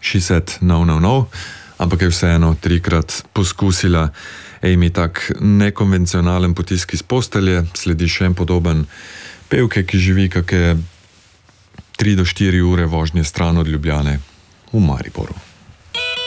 She said no, no, no, ampak je vseeno 3krat poskusila. Amy tak nekonvencionalen potisk iz postelje, sledi še en podoben pevke, ki živi kakšne 3 do 4 ure vožnje stran od Ljubljane v Mariboru.